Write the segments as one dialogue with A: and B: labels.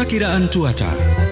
A: Perkiraan cuaca.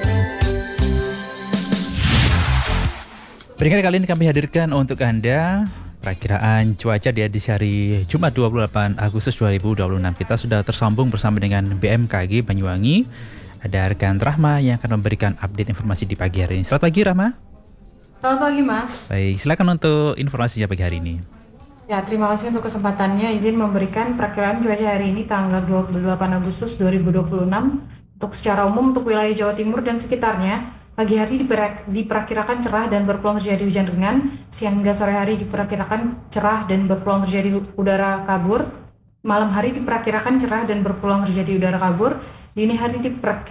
B: Peringkat kali ini kami hadirkan untuk Anda perakiraan cuaca di edisi hari Jumat 28 Agustus 2026. Kita sudah tersambung bersama dengan BMKG Banyuwangi. Ada rekan Rahma yang akan memberikan update informasi di pagi hari ini. Selamat pagi Rahma.
C: Selamat pagi Mas.
B: Baik, silakan untuk informasinya pagi hari ini.
C: Ya, terima kasih untuk kesempatannya. Izin memberikan perakiraan cuaca hari ini tanggal 28 Agustus 2026 untuk secara umum untuk wilayah Jawa Timur dan sekitarnya. Pagi hari diperkirakan cerah dan berpeluang terjadi hujan ringan. Siang hingga sore hari diperkirakan cerah dan berpeluang terjadi udara kabur. Malam hari diperkirakan cerah dan berpeluang terjadi udara kabur. Dini hari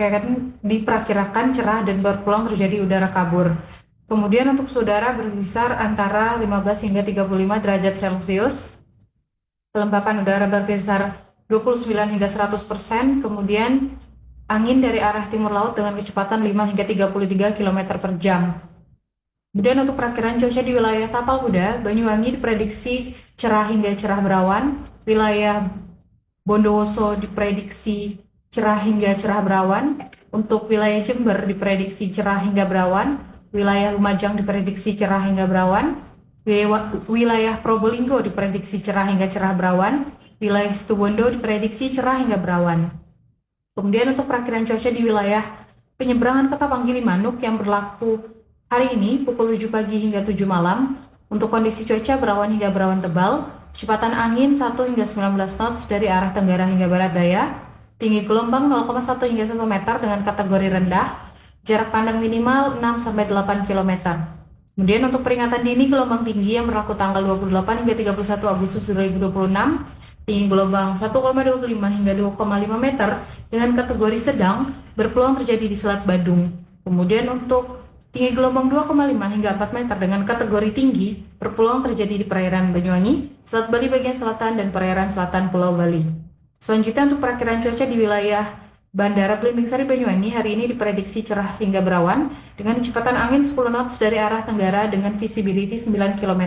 C: diperkirakan cerah dan berpeluang terjadi udara kabur. Kemudian untuk saudara berkisar antara 15 hingga 35 derajat Celcius. Kelembapan udara berkisar 29 hingga 100%. Kemudian angin dari arah timur laut dengan kecepatan 5 hingga 33 km per jam. Kemudian untuk perakiraan cuaca di wilayah Tapal Kuda, Banyuwangi diprediksi cerah hingga cerah berawan. Wilayah Bondowoso diprediksi cerah hingga cerah berawan. Untuk wilayah Jember diprediksi cerah hingga berawan. Wilayah Lumajang diprediksi cerah hingga berawan. Wilayah Probolinggo diprediksi cerah hingga cerah berawan. Wilayah Situbondo diprediksi cerah hingga berawan. Kemudian untuk perakiraan cuaca di wilayah penyeberangan Kota Panggili Manuk yang berlaku hari ini pukul 7 pagi hingga 7 malam. Untuk kondisi cuaca berawan hingga berawan tebal. Kecepatan angin 1 hingga 19 knots dari arah tenggara hingga barat daya. Tinggi gelombang 0,1 hingga 1 meter dengan kategori rendah. Jarak pandang minimal 6-8 km. Kemudian untuk peringatan dini gelombang tinggi yang berlaku tanggal 28 hingga 31 Agustus 2026, tinggi gelombang 1,25 hingga 2,5 meter dengan kategori sedang berpeluang terjadi di Selat Badung. Kemudian untuk tinggi gelombang 2,5 hingga 4 meter dengan kategori tinggi berpeluang terjadi di perairan Banyuwangi, Selat Bali bagian selatan dan perairan selatan Pulau Bali. Selanjutnya untuk perakiraan cuaca di wilayah Bandara Belimbing Sari Banyuwangi hari ini diprediksi cerah hingga berawan dengan kecepatan angin 10 knots dari arah tenggara dengan visibility 9 km.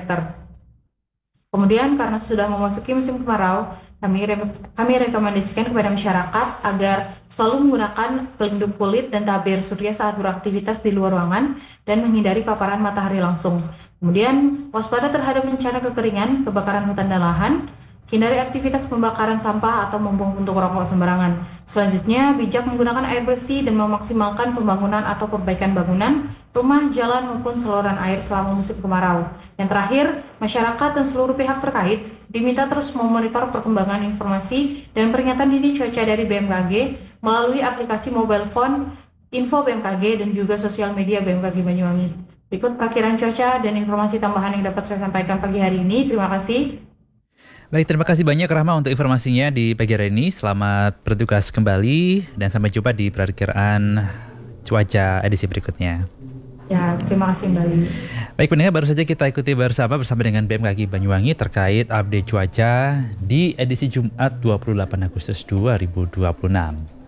C: Kemudian karena sudah memasuki musim kemarau, kami rekomendasikan kepada masyarakat agar selalu menggunakan pelindung kulit dan tabir surya saat beraktivitas di luar ruangan dan menghindari paparan matahari langsung. Kemudian waspada terhadap bencana kekeringan, kebakaran hutan dan lahan. Hindari aktivitas pembakaran sampah atau membuang puntung rokok sembarangan. Selanjutnya, bijak menggunakan air bersih dan memaksimalkan pembangunan atau perbaikan bangunan, rumah, jalan, maupun saluran air selama musim kemarau. Yang terakhir, masyarakat dan seluruh pihak terkait diminta terus memonitor perkembangan informasi dan peringatan dini cuaca dari BMKG melalui aplikasi mobile phone, info BMKG, dan juga sosial media BMKG Banyuwangi. Berikut perakiraan cuaca dan informasi tambahan yang dapat saya sampaikan pagi hari ini. Terima kasih.
B: Baik, terima kasih banyak Rahma untuk informasinya di pagi hari ini. Selamat bertugas kembali dan sampai jumpa di perakiraan cuaca edisi berikutnya.
C: Ya, terima kasih kembali.
B: Baik pendengar, baru saja kita ikuti bersama dengan BMKG Banyuwangi terkait update cuaca di edisi Jumat 28 Agustus 2026.